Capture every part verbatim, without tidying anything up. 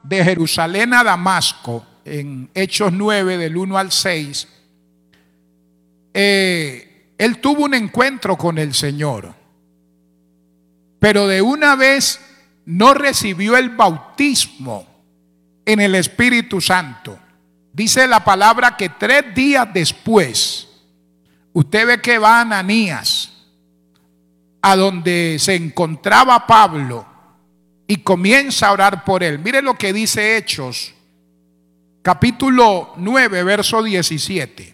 de Jerusalén a Damasco, en Hechos nueve, del uno al seis, eh, él tuvo un encuentro con el Señor, pero de una vez no recibió el bautismo en el Espíritu Santo. Dice la palabra que tres días después, usted ve que va Ananías a donde se encontraba Pablo y comienza a orar por él. Mire lo que dice Hechos, capítulo nueve, verso diecisiete.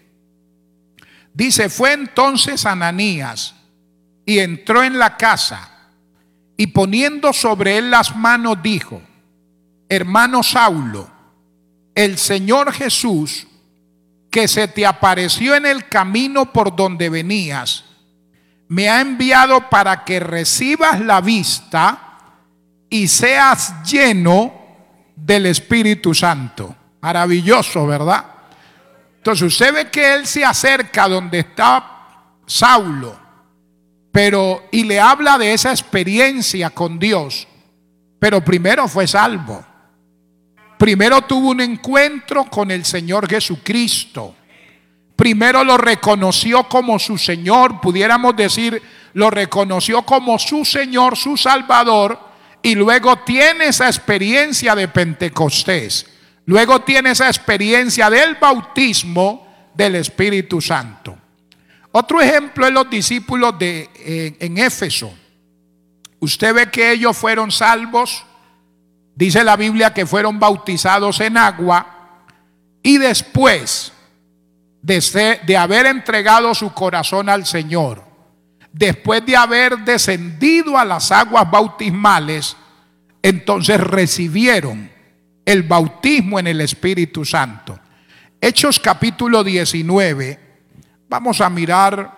Dice: fue entonces Ananías y entró en la casa, y poniendo sobre él las manos dijo: hermano Saulo, el Señor Jesús, que se te apareció en el camino por donde venías, me ha enviado para que recibas la vista y seas lleno del Espíritu Santo. Maravilloso, ¿verdad? Entonces usted ve que él se acerca donde está Saulo, pero y le habla de esa experiencia con Dios, pero primero fue salvo. Primero tuvo un encuentro con el Señor Jesucristo. Primero lo reconoció como su Señor, pudiéramos decir, lo reconoció como su Señor, su Salvador, y luego tiene esa experiencia de Pentecostés. Luego tiene esa experiencia del bautismo del Espíritu Santo. Otro ejemplo es los discípulos de, eh, en Éfeso. Usted ve que ellos fueron salvos. Dice la Biblia que fueron bautizados en agua y después de, ser, de haber entregado su corazón al Señor, después de haber descendido a las aguas bautismales, entonces recibieron el bautismo en el Espíritu Santo. Hechos capítulo diecinueve, vamos a mirar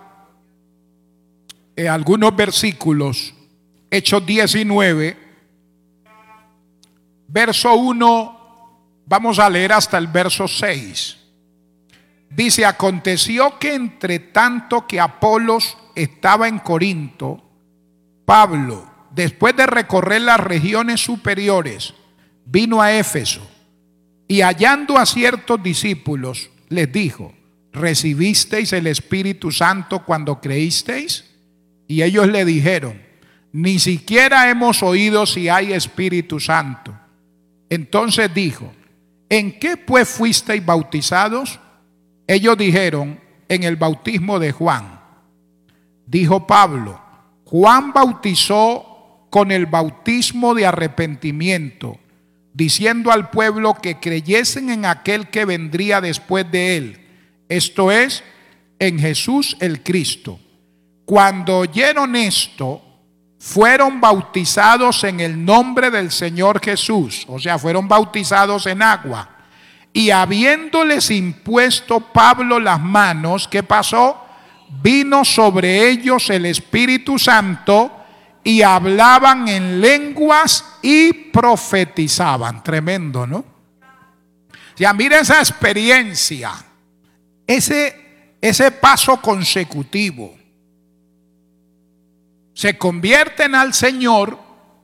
eh, algunos versículos. Hechos diecinueve, verso uno, vamos a leer hasta el verso seis. Dice: aconteció que entre tanto que Apolos estaba en Corinto, Pablo, después de recorrer las regiones superiores, vino a Éfeso, y hallando a ciertos discípulos, les dijo: ¿recibisteis el Espíritu Santo cuando creísteis? Y ellos le dijeron: ni siquiera hemos oído si hay Espíritu Santo. Entonces dijo: ¿en qué pues fuisteis bautizados? Ellos dijeron: en el bautismo de Juan. Dijo Pablo: Juan bautizó con el bautismo de arrepentimiento, diciendo al pueblo que creyesen en aquel que vendría después de él, esto es, en Jesús el Cristo. Cuando oyeron esto, fueron bautizados en el nombre del Señor Jesús, o sea, fueron bautizados en agua. Y habiéndoles impuesto Pablo las manos, ¿qué pasó? Vino sobre ellos el Espíritu Santo y hablaban en lenguas y profetizaban. Tremendo, ¿no? Ya mira esa experiencia, ese, ese paso consecutivo. Se convierten al Señor,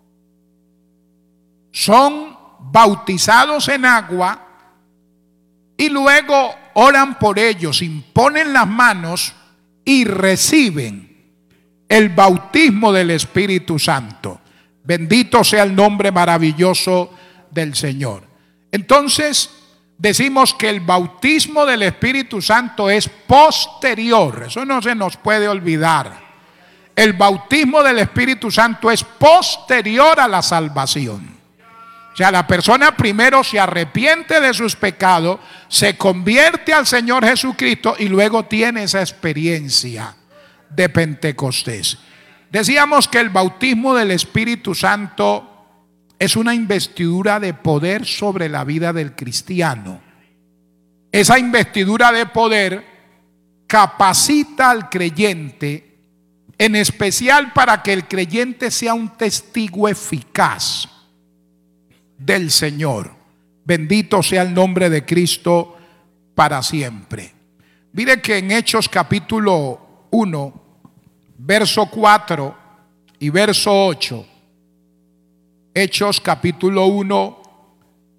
son bautizados en agua y luego oran por ellos, imponen las manos y reciben el bautismo del Espíritu Santo. Bendito sea el nombre maravilloso del Señor. Entonces decimos que el bautismo del Espíritu Santo es posterior, eso no se nos puede olvidar. El bautismo del Espíritu Santo es posterior a la salvación. O sea, la persona primero se arrepiente de sus pecados, se convierte al Señor Jesucristo y luego tiene esa experiencia de Pentecostés. Decíamos que el bautismo del Espíritu Santo es una investidura de poder sobre la vida del cristiano. Esa investidura de poder capacita al creyente, en especial para que el creyente sea un testigo eficaz del Señor. Bendito sea el nombre de Cristo para siempre. Mire que en Hechos capítulo uno, verso cuatro y verso ocho, Hechos capítulo uno,